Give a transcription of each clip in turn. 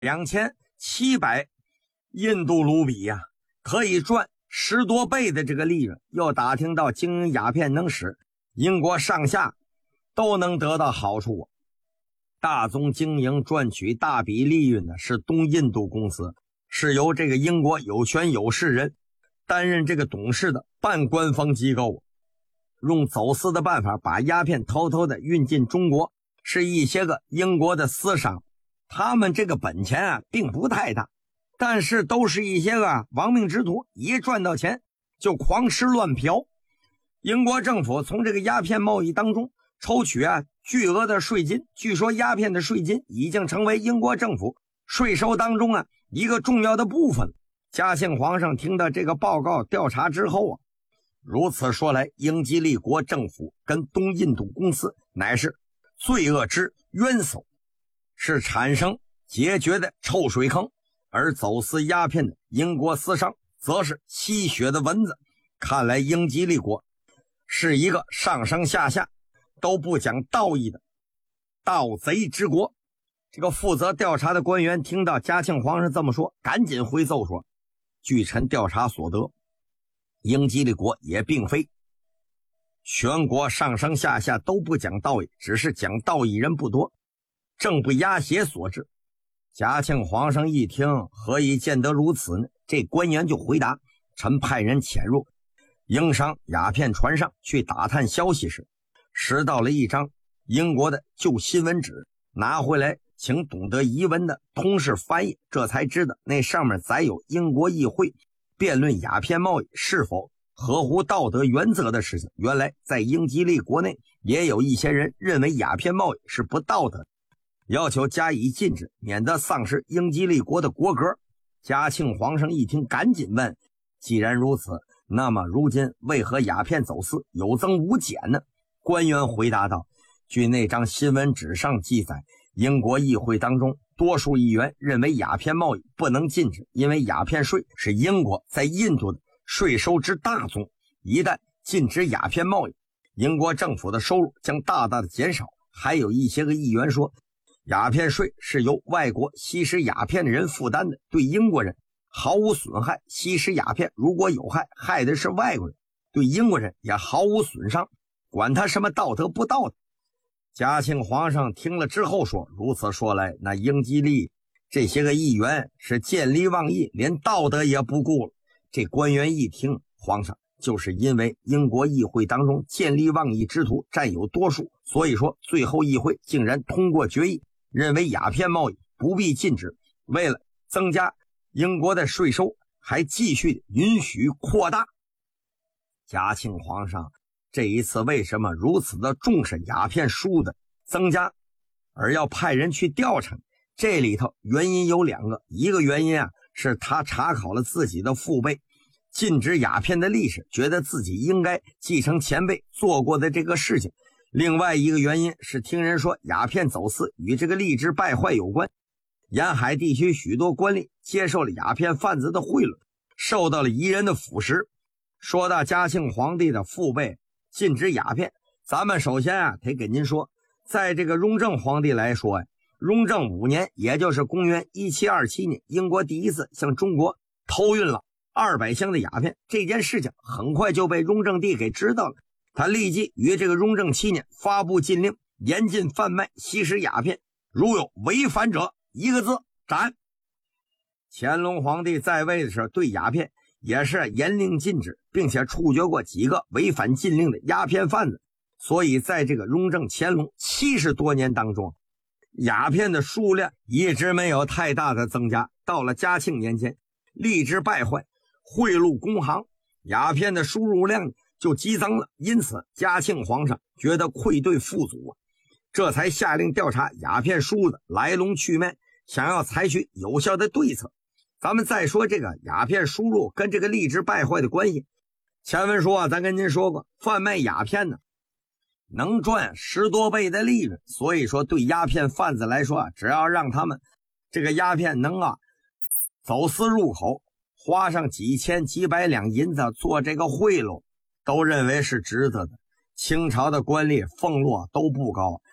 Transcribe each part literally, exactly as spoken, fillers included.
两千七百印度卢比呀、啊，可以赚十多倍的这个利润。又打听到经营鸦片能使英国上下都能得到好处。大宗经营赚取大笔利润的是东印度公司，是由这个英国有权有势人担任这个董事的半官方机构。用走私的办法把鸦片偷偷的运进中国，是一些个英国的私商，他们这个本钱啊并不太大，但是都是一些个亡命之徒，一赚到钱就狂吃乱嫖。英国政府从这个鸦片贸易当中抽取啊巨额的税金，据说鸦片的税金已经成为英国政府税收当中啊一个重要的部分。嘉庆皇上听到这个报告调查之后啊，如此说来，英吉利国政府跟东印度公司乃是罪恶之渊薮，是产生解决的臭水坑，而走私鸦片的英国私商则是吸血的蚊子。看来英吉利国是一个上上下下都不讲道义的盗贼之国。这个负责调查的官员听到嘉庆皇上这么说，赶紧回奏说，据臣调查所得，英吉利国也并非全国上上下下都不讲道义，只是讲道义人不多，正不压邪所致。嘉庆皇上一听，何以见得如此呢？这官员就回答，臣派人潜入英商鸦片船上去打探消息时，拾到了一张英国的旧新闻纸，拿回来请懂得遗文的通事翻译，这才知道那上面载有英国议会辩论鸦片贸易是否合乎道德原则的事情。原来在英吉利国内也有一些人认为鸦片贸易是不道德的，要求加以禁止，免得丧失英吉利国的国格。嘉庆皇上一听，赶紧问，既然如此，那么如今为何鸦片走私有增无减呢？官员回答道，据那张新闻纸上记载，英国议会当中多数议员认为鸦片贸易不能禁止，因为鸦片税是英国在印度的税收之大宗，一旦禁止鸦片贸易，英国政府的收入将大大的减少。还有一些个议员说，鸦片税是由外国吸食鸦片的人负担的，对英国人毫无损害，吸食鸦片如果有害，害的是外国人，对英国人也毫无损伤，管他什么道德不道德。嘉庆皇上听了之后说，如此说来，那英吉利这些个议员是见利忘义，连道德也不顾了。这官员一听，皇上，就是因为英国议会当中见利忘义之徒占有多数，所以说最后议会竟然通过决议，认为鸦片贸易不必禁止，为了增加英国的税收，还继续允许扩大。嘉庆皇上这一次为什么如此的重视鸦片输入的增加，而要派人去调查？这里头原因有两个，一个原因啊，是他查考了自己的父辈禁止鸦片的历史，觉得自己应该继承前辈做过的这个事情。另外一个原因是听人说鸦片走私与这个吏治败坏有关，沿海地区许多官吏接受了鸦片贩子的贿赂，受到了夷人的腐蚀。说到嘉庆皇帝的父辈禁止鸦片，咱们首先啊得给您说，在这个雍正皇帝来说呀，雍正五年，也就是公元一七二七年，英国第一次向中国偷运了二百箱的鸦片，这件事情很快就被雍正帝给知道了。他立即于这个雍正七年发布禁令，严禁贩卖吸食鸦片，如有违反者，一个字斩。乾隆皇帝在位的时候，对鸦片也是严令禁止，并且处决过几个违反禁令的鸦片贩子。所以在这个雍正乾隆七十多年当中，鸦片的数量一直没有太大的增加。到了嘉庆年间，吏治败坏，贿赂公行，鸦片的输入量就激增了。因此嘉庆皇上觉得愧对父祖啊，这才下令调查鸦片输入的来龙去脉，想要采取有效的对策。咱们再说这个鸦片输入跟这个吏治败坏的关系。前文说啊，咱跟您说过，贩卖鸦片呢能赚十多倍的利润，所以说对鸦片贩子来说啊，只要让他们这个鸦片能啊走私入口，花上几千几百两银子做这个贿赂，都认为是值得的。清朝的官吏俸禄都不高，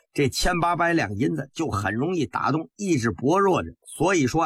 这千八百两银子就很容易打动意志薄弱的。所以说